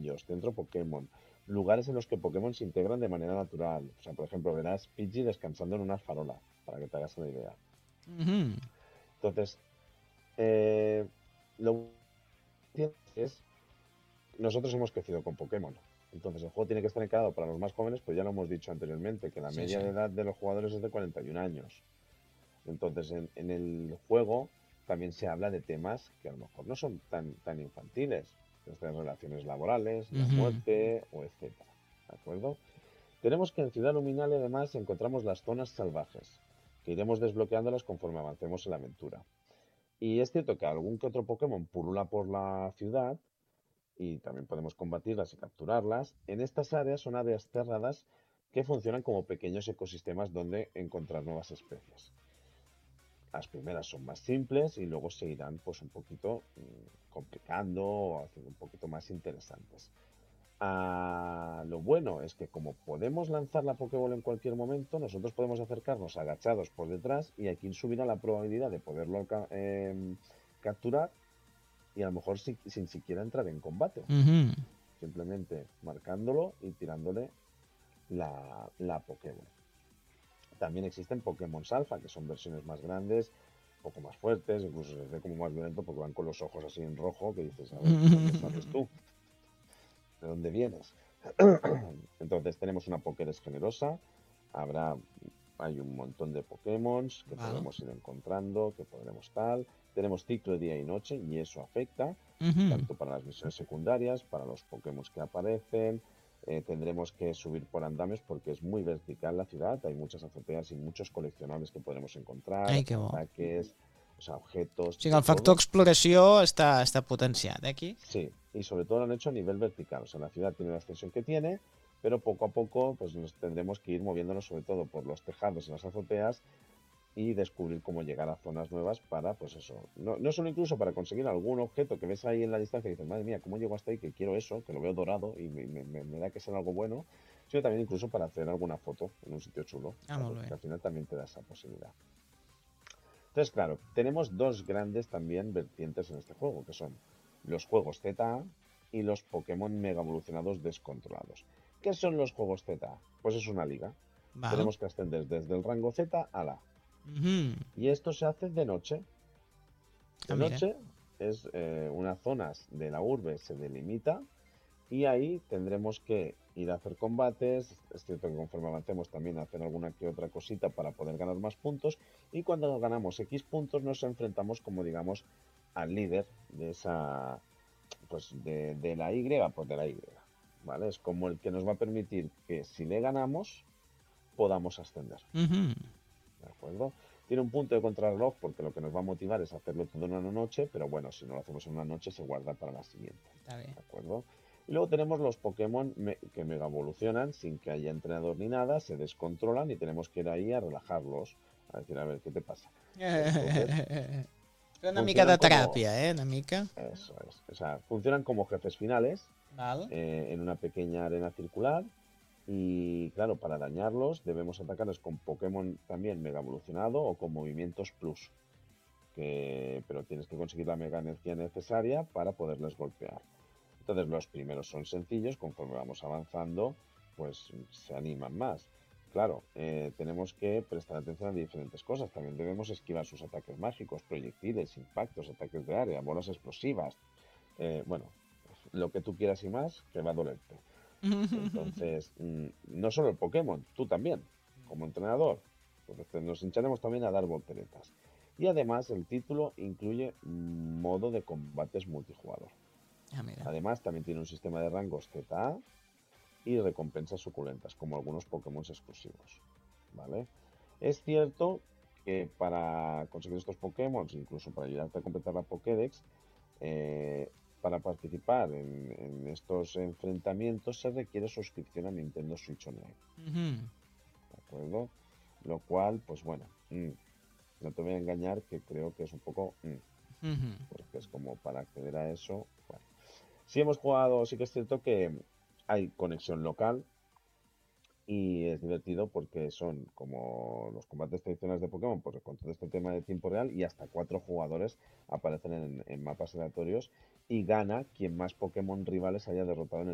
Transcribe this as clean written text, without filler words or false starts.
castillos, centro Pokémon, lugares en los que Pokémon se integran de manera natural. O sea, por ejemplo, verás Pidgey descansando en una farola, para que te hagas una idea. Ujú. Entonces, eh, lo que es, nosotros hemos crecido con Pokémon. Entonces, el juego tiene que estar encarado para los más jóvenes, pues ya lo hemos dicho anteriormente, que la Sí, media sí. de edad de los jugadores es de 41 años. Entonces, en el juego también se habla de temas que a lo mejor no son tan infantiles, desde relaciones laborales, la Ujú. muerte o etcétera. ¿De acuerdo? Tenemos que en Ciudad Luminale además encontramos las zonas salvajes, que iremos desbloqueándolas conforme avancemos en la aventura. Y es cierto que algún que otro Pokémon pulula por la ciudad y también podemos combatirlas y capturarlas. En estas áreas son áreas cerradas que funcionan como pequeños ecosistemas donde encontrar nuevas especies. Las primeras son más simples y luego se irán pues un poquito complicando o haciendo un poquito más interesantes. Lo bueno es que como podemos lanzar la Pokéball en cualquier momento, nosotros podemos acercarnos agachados por detrás y aquí subirá la probabilidad de poderlo capturar y a lo mejor sin siquiera entrar en combate. Ujú. Simplemente marcándolo y tirándole la Pokéball. También existen Pokémon Alpha, que son versiones más grandes, un poco más fuertes, incluso se ve como más violento porque van con los ojos así en rojo, que dices, a ver, ¿de dónde sales tú? ¿De dónde vienes? Entonces tenemos una Pokédex generosa, habrá, hay un montón de Pokémon que Val. podremos ir encontrando, que podremos tal. Tenemos ciclo de día y noche y eso afecta Ujú. tanto para las misiones secundarias, para los Pokémon que aparecen. Tendremos que subir por andames porque es muy vertical la ciudad, hay muchas azoteas y muchos coleccionables que podremos encontrar, Ai, que bo. ataques, o sea, O objetos, sigui, de el factor todo. exploració està potenciat, aquí. Sí, y sobre todo lo han hecho a nivel vertical. O sea, la ciudad tiene la extensión que tiene, pero poco a poco pues nos tendremos que ir moviéndonos sobre todo por los tejados y las azoteas y descubrir cómo llegar a zonas nuevas para, pues eso, no solo incluso para conseguir algún objeto que ves ahí en la distancia y dices, madre mía, ¿cómo llego hasta ahí? Que quiero eso, que lo veo dorado y me da que ser algo bueno, sino también incluso para hacer alguna foto en un sitio chulo, Ah, ¿sabes? molt bé. Que al final también te da esa posibilidad. Entonces, claro, tenemos dos grandes también vertientes en este juego, que son los juegos ZA y los Pokémon Mega Evolucionados descontrolados. ¿Qué son los juegos ZA? Pues es una liga. Val. Tenemos que ascender desde el rango Z a la A. Mhm. Y esto se hace de noche. Ah, De mira. noche es unas zonas de la urbe se delimita y ahí tendremos que ir a hacer combates. Es cierto que conforme avancemos también hacer alguna que otra cosita para poder ganar más puntos. Y cuando ganamos X puntos nos enfrentamos como digamos al líder de esa, pues de la Y, pues de la Y. ¿Vale? Es como el que nos va a permitir que si le ganamos podamos ascender. Mhm. ¿De acuerdo? Tiene un punto de contrarreloj porque lo que nos va a motivar es hacerlo todo en una noche, pero bueno, si no lo hacemos en una noche se guarda para la siguiente. Està bé. ¿De acuerdo? Y luego tenemos los Pokémon que mega evolucionan sin que haya entrenador ni nada, se descontrolan y tenemos que ir ahí a relajarlos, a decir, a ver, ¿qué te pasa? Entonces, Fer una mica funcionan de como, teràpia, Una mica. eso es, o sea, funcionan como jefes finales Val. en una pequeña arena circular y claro, para dañarlos debemos atacarles con Pokémon también mega evolucionado o con movimientos plus. Pero tienes que conseguir la mega energía necesaria para poderles golpear. Entonces los primeros son sencillos, conforme vamos avanzando, pues se animan más. Claro, tenemos que prestar atención a diferentes cosas. También debemos esquivar sus ataques mágicos, proyectiles, impactos, ataques de área, bolas explosivas. Bueno, lo que tú quieras y más, que va a dolerte. Entonces, no solo el Pokémon, tú también, como entrenador. Entonces, nos hincharemos también a dar volteretas. Y además, el título incluye modo de combates multijugador. Ah, mira. Además, también tiene un sistema de rangos ZA y recompensas suculentas, como algunos Pokémon exclusivos. ¿Vale? Es cierto que para conseguir estos Pokémon, incluso para ayudarte a completar la Pokédex, eh, para participar en estos enfrentamientos se requiere suscripción a Nintendo Switch Online, Mhm. ¿de acuerdo? Lo cual, pues bueno, no te voy a engañar que creo que es un poco, Mhm. porque es como para acceder a eso, bueno. Sí hemos jugado, sí que es cierto que hay conexión local, y es divertido porque son como los combates tradicionales de Pokémon, pues con todo este tema de tiempo real y hasta 4 jugadores aparecen en mapas aleatorios y gana quien más Pokémon rivales haya derrotado en el